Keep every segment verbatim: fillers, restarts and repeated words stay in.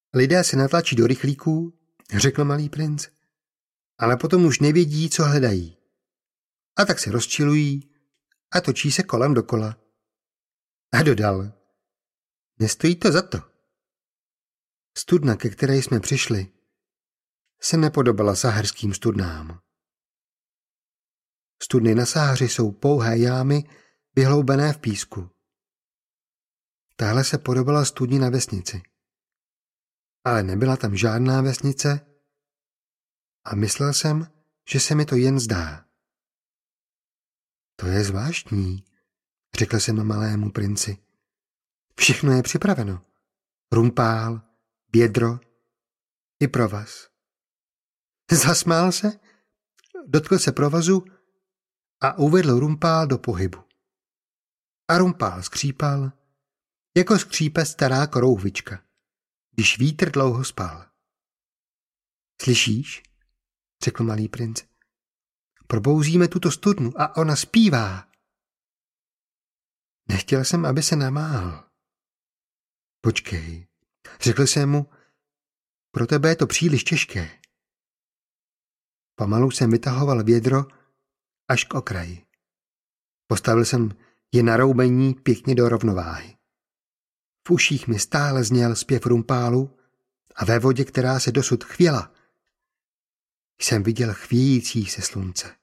Lidé se natlačí do rychlíků, řekl malý princ, ale potom už nevědí, co hledají. A tak se rozčilují a točí se kolem dokola. A dodal, nestojí to za to. Studna, ke které jsme přišli, se nepodobala saharským studnám. Studny na Sahaři jsou pouhé jámy vyhloubené v písku. Tahle se podobala studni na vesnici. Ale nebyla tam žádná vesnice a myslel jsem, že se mi to jen zdá. To je zvláštní, řekl jsem malému princi. Všechno je připraveno. Rumpál, vědro i provaz. Zasmál se, dotkl se provazu a uvedl rumpál do pohybu. A rumpál skřípal, jako skřípe stará korouhvička, když vítr dlouho spal. Slyšíš? Řekl malý princ. Probouzíme tuto studnu a ona zpívá. Nechtěl jsem, aby se namál. Počkej, řekl jsem mu, pro tebe je to příliš těžké. Pomalu jsem vytahoval vědro až k okraji. Postavil jsem je na roubení pěkně do rovnováhy. V uších mi stále zněl zpěv rumpálu a ve vodě, která se dosud chvěla, jsem viděl chvějící se slunce.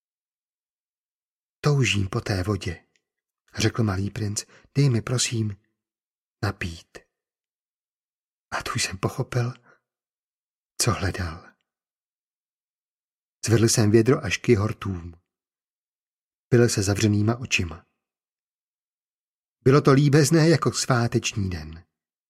Toužím po té vodě, řekl malý princ, dej mi prosím napít. A tu jsem pochopil, co hledal. Zvedl jsem vědro až k hortům. Pil se zavřenýma očima. Bylo to líbezné jako sváteční den.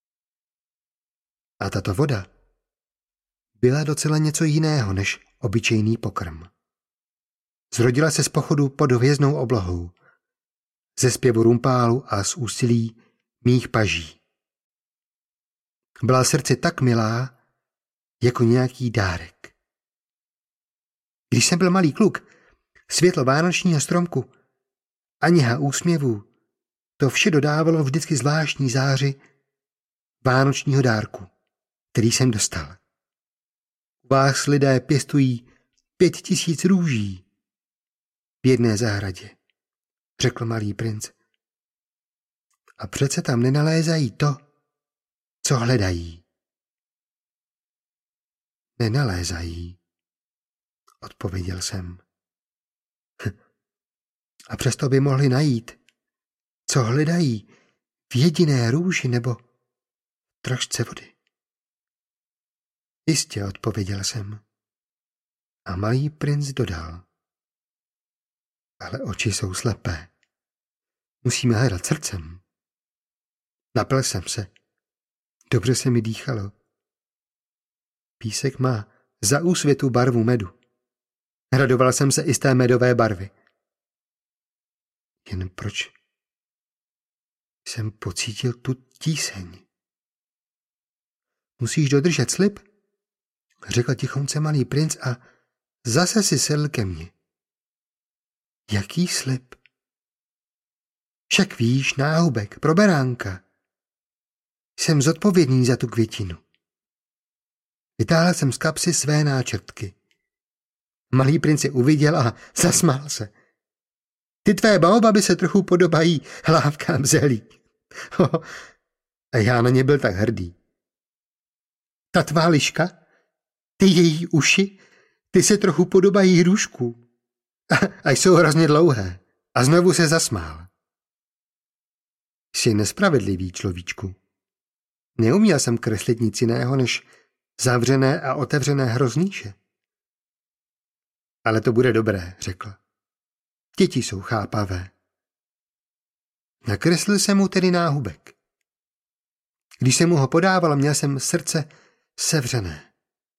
A tato voda byla docela něco jiného než obyčejný pokrm. Zrodila se z pochodu pod hvězdnou oblohou, ze zpěvu rumpálu a z úsilí mých paží. Byla srdci tak milá, jako nějaký dárek. Když jsem byl malý kluk, světlo vánočního stromku a něha úsměvů, to vše dodávalo vždycky zvláštní záři vánočního dárku, který jsem dostal. U vás lidé pěstují pět tisíc růží v jedné zahradě, řekl malý princ. A přece tam nenalézají to, co hledají. Nenalézají, odpověděl jsem. A přesto by mohli najít, co hledají v jediné růži nebo trošce vody. Jistě, odpověděl jsem. A malý princ dodal. Ale oči jsou slepé. Musíme hledat srdcem. Napil jsem se. Dobře se mi dýchalo. Písek má za úsvětu barvu medu. Radoval jsem se i z té medové barvy. Jen proč jsem pocítil tu tíseň? Musíš dodržet slib, řekl tichonce malý princ a zase si sedl ke mně. Jaký slib? Však víš, náhubek pro beránka. Jsem zodpovědný za tu květinu. Vytáhl jsem z kapsy své náčrtky. Malý princ je uviděl a zasmál se. Ty tvé baobaby se trochu podobají hlávkám zelí. A já na ně byl tak hrdý. Ta tvá liška, ty její uši, ty se trochu podobají hrušku. A jsou hrozně dlouhé. A znovu se zasmál. Jsi nespravedlivý, človíčku. Neuměl jsem kreslit nic jiného než zavřené a otevřené hroznýše. Ale to bude dobré, řekl. Děti jsou chápavé. Nakreslil jsem mu tedy náhubek. Když jsem mu ho podával, měl jsem srdce sevřené.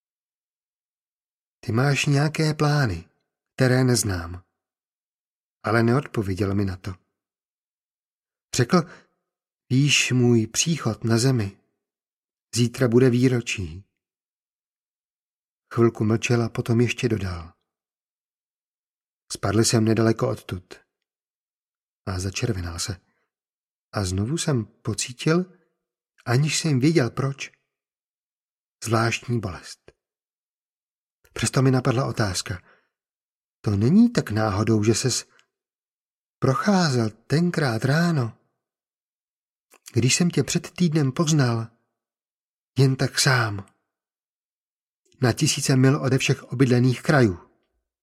Ty máš nějaké plány, které neznám. Ale neodpověděl mi na to. Řekl, víš, můj příchod na zemi. Zítra bude výročí. Chvilku mlčel a potom ještě dodal. Spadl jsem nedaleko odtud. A začervenal se. A znovu jsem pocítil, aniž jsem věděl proč, zvláštní bolest. Přesto mi napadla otázka. To není tak náhodou, že ses procházel tenkrát ráno, když jsem tě před týdnem poznal, jen tak sám, na tisíce mil ode všech obydlených krajů.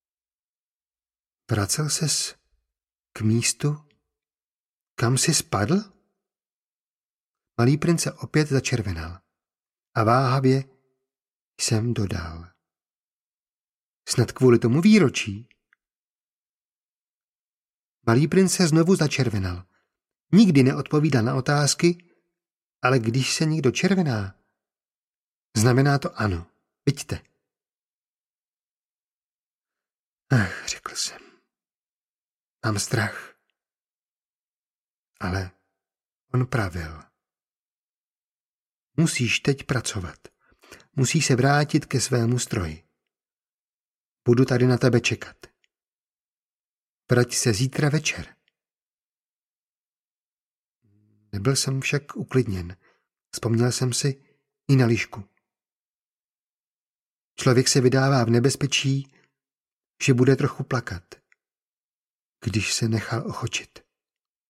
Vracel ses k místu, kam jsi spadl? Malý princ se opět začervenal a váhavě jsem dodal. Snad kvůli tomu výročí. Malý princ se znovu začervenal. Nikdy neodpovídal na otázky, ale když se někdo červená, znamená to ano, vidíte. Ach, řekl jsem. Mám strach. Ale on pravil. Musíš teď pracovat. Musíš se vrátit ke svému stroji. Budu tady na tebe čekat. Vrať se zítra večer. Nebyl jsem však uklidněn. Vzpomněl jsem si i na Lišku. Člověk se vydává v nebezpečí, že bude trochu plakat, když se nechal ochočit.